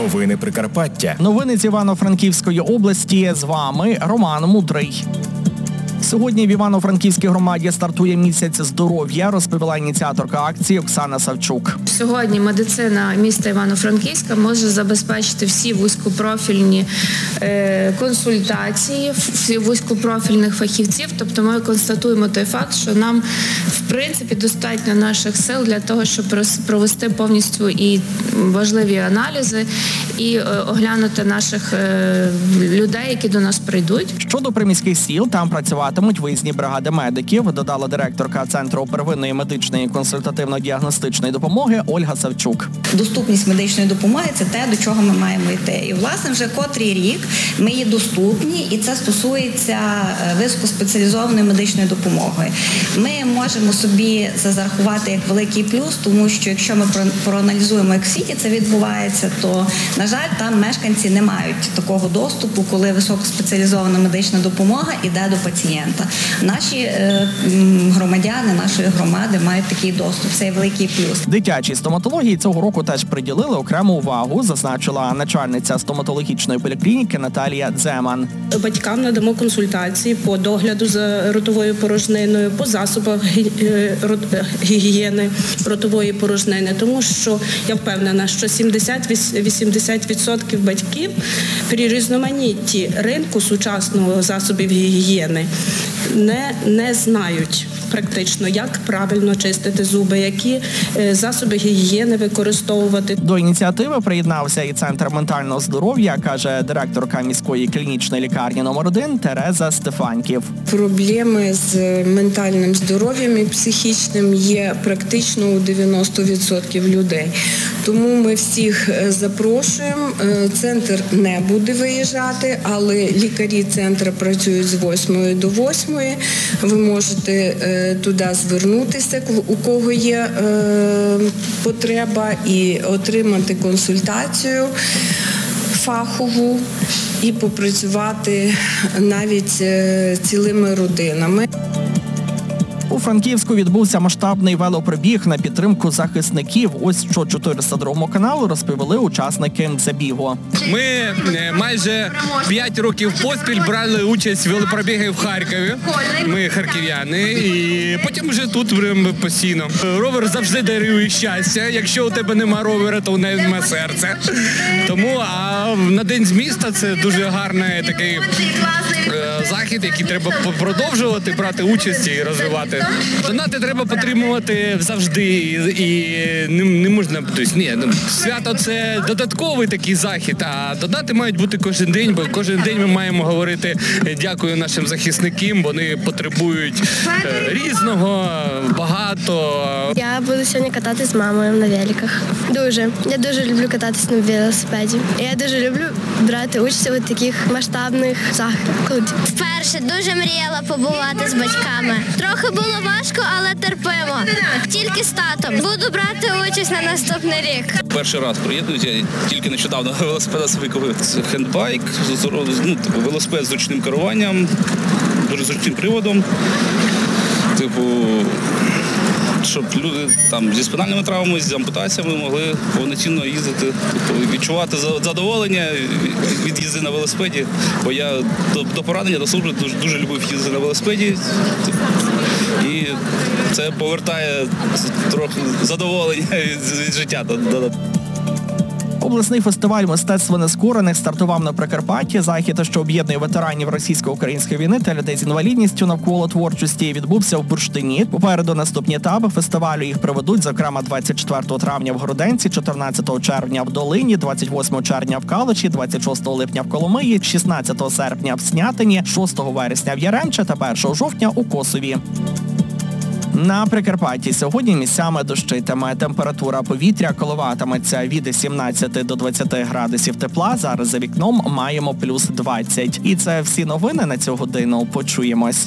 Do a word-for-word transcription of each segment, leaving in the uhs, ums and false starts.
Новини Прикарпаття. Новини з Івано-Франківської області. З вами Роман Мудрий. Сьогодні в Івано-Франківській громаді стартує місяць здоров'я, розповіла ініціаторка акції Оксана Савчук. Сьогодні медицина міста Івано-Франківська може забезпечити всі вузькопрофільні е, консультації, всі вузькопрофільних фахівців. Тобто ми констатуємо той факт, що нам в принципі достатньо наших сил для того, щоб провести повністю і важливі аналізи, і е, оглянути наших е, людей, які до нас прийдуть. Щодо приміських сіл, там працюватимуть виїзні бригади медиків, додала директорка Центру первинної медичної консультативно-діагностичної допомоги Ольга Савчук. Доступність медичної допомоги – це те, до чого ми маємо йти. І, власне, вже котрий рік ми є доступні, і це стосується високоспеціалізованої медичної допомоги. Ми можемо собі це зарахувати як великий плюс, тому що якщо ми проаналізуємо, як в світі це відбувається, то, на жаль, там мешканці не мають такого доступу, коли високоспеціалізована медична допомога йде до пацієнта. Наші е, громадяни, нашої громади мають такий доступ. Це великий плюс. Дитячій стоматології цього року теж приділили окрему увагу, зазначила начальниця стоматологічної поліклініки Наталія Дземан. Батькам надамо консультації по догляду за ротовою порожниною, по засобах гігієни ротової порожнини, тому що я впевнена, що сімдесят-вісімдесят відсотків батьків при різноманітті ринку сучасного засобів гігієни не, не знають практично, як правильно чистити зуби, які засоби гігієни використовувати. До ініціативи приєднався і Центр ментального здоров'я, каже директорка міської клінічної лікарні номер один Тереза Стефаньків. Проблеми з ментальним здоров'ям і психічним є практично у дев'яносто відсотків людей. Тому ми всіх запрошуємо. Центр не буде виїжджати, але лікарі центру працюють з восьмої до восьмої. Ви можете туди звернутися, у кого є е, потреба, і отримати консультацію фахову і попрацювати навіть е, цілими родинами. У Франківську відбувся масштабний велопробіг на підтримку захисників. Ось що чотириста другому каналу розповіли учасники забігу. Ми майже п'ять років поспіль брали участь в велопробігі в Харкові. Ми харків'яни, і потім вже тут постійно. Ровер завжди дарує щастя. Якщо у тебе нема ровера, то у неї нема серця. Тому а на День з міста це дуже гарний такий е, захід, який треба продовжувати, брати участь і розвивати. Донати треба підтримувати завжди, і, і не, не можна, тобто, ні, свято це додатковий такий захід, а донати мають бути кожен день, бо кожен день ми маємо говорити дякую нашим захисникам, вони потребують е, різного, багато. Я буду сьогодні кататись з мамою на великах. Дуже. Я дуже люблю кататись на велосипеді. Я дуже люблю брати участь у таких масштабних заходах. Вперше дуже мріяла побувати з батьками. Трохи було важко, але терпимо. Тільки з татом. Буду брати участь на наступний рік. Перший раз приєднуюся, я тільки нещодавно велосипеда собі купив. Це хендбайк, ну, типу, велосипед з ручним керуванням, дуже зручним приводом. Типу, щоб люди там зі спинальними травмами, з ампутаціями могли повноцінно їздити, тобто відчувати задоволення від їзди на велосипеді. Бо я до, до поранення, до служби дуже, дуже любив їздити на велосипеді. І це повертає трохи задоволення від, від життя. Обласний фестиваль мистецтва нескорених стартував на Прикарпатті. Захід, що об'єднує ветеранів російсько-української війни та людей з інвалідністю навколо творчості, відбувся в Бурштині. Попереду наступні етапи фестивалю. Їх проведуть, зокрема, двадцять четвертого травня в Городенці, чотирнадцятого червня в Долині, двадцять восьмого червня в Каличі, двадцять шостого липня в Коломиї, шістнадцятого серпня в Снятині, шостого вересня в Яремче та першого жовтня у Косові. На Прикарпатті сьогодні місцями дощитиме. Температура повітря коливатиметься від сімнадцяти до двадцяти градусів тепла. Зараз за вікном маємо плюс двадцять. І це всі новини на цю годину. Почуємось.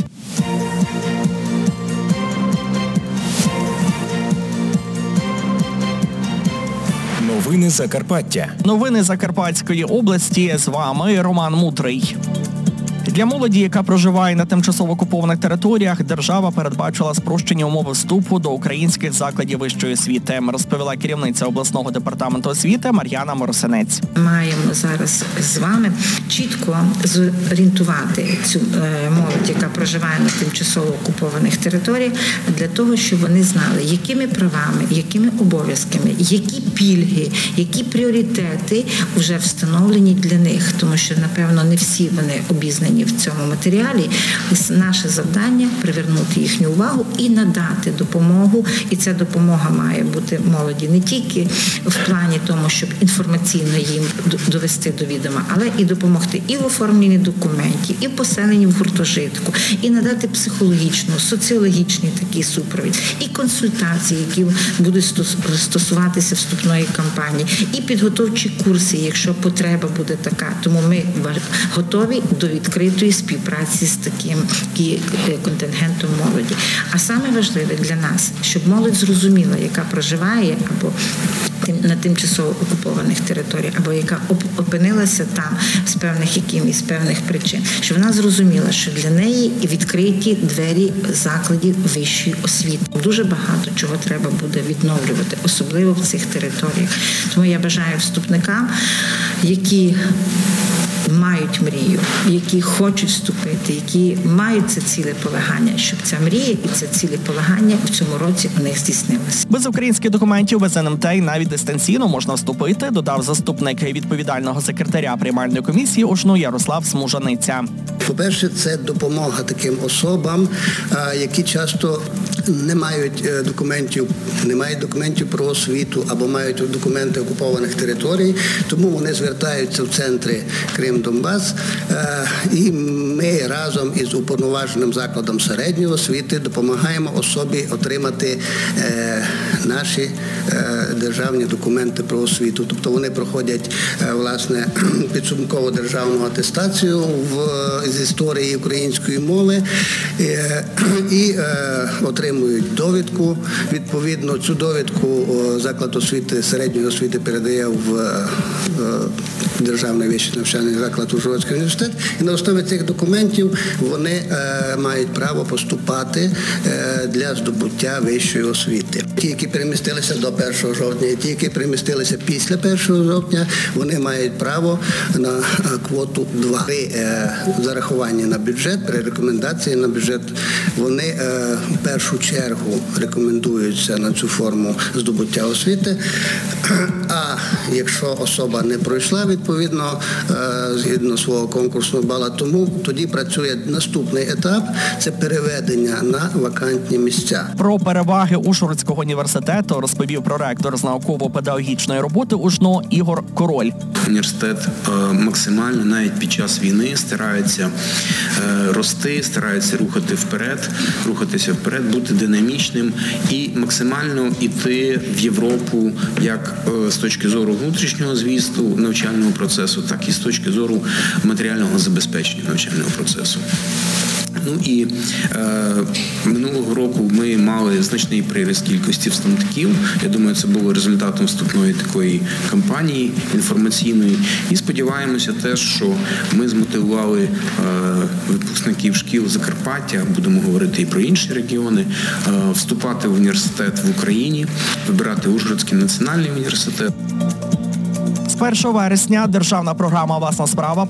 Новини Закарпаття. Новини Закарпатської області. З вами Роман Мудрий. Для молоді, яка проживає на тимчасово окупованих територіях, держава передбачила спрощені умови вступу до українських закладів вищої освіти, розповіла керівниця обласного департаменту освіти Мар'яна Моросинець. Маємо зараз з вами чітко зорієнтувати цю молодь, яка проживає на тимчасово окупованих територіях, для того, щоб вони знали, якими правами, якими обов'язками, які пільги, які пріоритети вже встановлені для них, тому що, напевно, не всі вони обізнані в цьому матеріалі. Наше завдання – привернути їхню увагу і надати допомогу. І ця допомога має бути молоді не тільки в плані тому, щоб інформаційно їм довести до відома, але і допомогти і в оформленні документів, і в поселенні в гуртожитку, і надати психологічну, соціологічний такий супровід, і консультації, які будуть стосуватися вступної кампанії, і підготовчі курси, якщо потреба буде така. Тому ми готові до відкритої співпраці з таким контингентом молоді. А саме важливе для нас, щоб молодь зрозуміла, яка проживає або на тимчасово окупованих територіях, або яка опинилася там з певних якимось певних причин, щоб вона зрозуміла, що для неї відкриті двері закладів вищої освіти. Дуже багато чого треба буде відновлювати, особливо в цих територіях. Тому я бажаю вступникам, які мають мрію, які хочуть вступити, які мають це цілеполагання, щоб ця мрія і це цілеполагання в цьому році у них здійснилося. Без українських документів без ен ем те навіть дистанційно можна вступити, додав заступник відповідального секретаря приймальної комісії у ШНУ Ярослав Смужаниця. По-перше, це допомога таким особам, які часто не мають документів, не мають документів про освіту або мають документи окупованих територій, тому вони звертаються в центри Крим-Донбас, і ми разом із уповноваженим закладом середньої освіти допомагаємо особі отримати наші державні документи про освіту. Тобто вони проходять, власне, підсумкову державну атестацію в, з історії української мови і, і отримують довідку. Відповідно, цю довідку заклад освіти, середньої освіти передає в Державний вищий навчальний заклад Ужгородський університет. І на основі цих документів вони е, мають право поступати е, для здобуття вищої освіти. Ті, які перемістилися до першого жовтня, і ті, які перемістилися після першого жовтня, вони мають право на квоту два. При е, зарахуванні на бюджет, при рекомендації на бюджет, вони е, в першу чергу рекомендуються на цю форму здобуття освіти. А якщо особа не пройшла, відповідно, згідно свого конкурсного бала, тому тоді працює наступний етап – це переведення на вакантні місця. Про переваги Ужгородського університету розповів проректор з науково-педагогічної роботи у ШНУ Ігор Король. Університет максимально навіть під час війни старається рости, старається рухати вперед, рухатися вперед, бути динамічним і максимально йти в Європу як з точки зору внутрішнього звісту навчального процесу, так і з точки зору матеріального забезпечення навчального процесу. Ну і е, минулого року ми мали значний приріст кількості вступників. Я думаю, це було результатом вступної такої кампанії інформаційної. І сподіваємося теж, що ми змотивували е, випускників шкіл Закарпаття, будемо говорити і про інші регіони, е, вступати в університет в Україні, вибирати Ужгородський національний університет. З першого вересня державна програма «Власна справа»